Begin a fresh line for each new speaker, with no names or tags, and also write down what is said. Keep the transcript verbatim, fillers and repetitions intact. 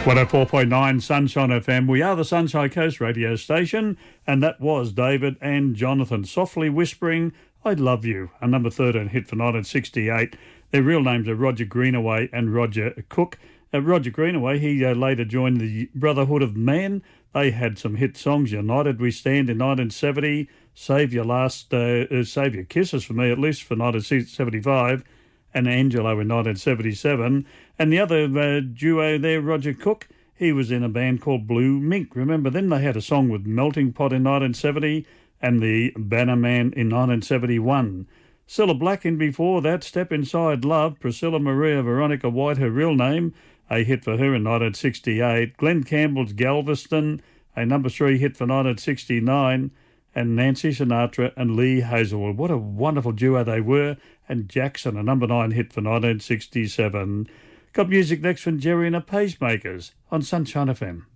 one oh four point nine Sunshine F M. We are the Sunshine Coast radio station, and that was David and Jonathan softly whispering, I love you, a number thirteen hit for nineteen sixty-eight. Their real names are Roger Greenaway and Roger Cook. Uh, Roger Greenaway, he uh, later joined the Brotherhood of Man. They had some hit songs, United We Stand in nineteen seventy, Save Your Last, uh, uh, Save Your Kisses for me at least for nineteen seventy-five, and Angelo in nineteen seventy-seven. And the other uh, duo there, Roger Cook, he was in a band called Blue Mink. Remember, then they had a song with Melting Pot in nineteen seventy and the Bannerman in nineteen seventy-one. Cilla Black in before that, Step Inside Love, Priscilla Maria Veronica White, her real name, a hit for her in nineteen sixty-eight. Glenn Campbell's Galveston, a number three hit for nineteen sixty-nine. And Nancy Sinatra and Lee Hazelwood. What a wonderful duo they were. And Jackson, a number nine hit for nineteen sixty-seven. Got music next from Jerry and the Pacemakers on Sunshine F M.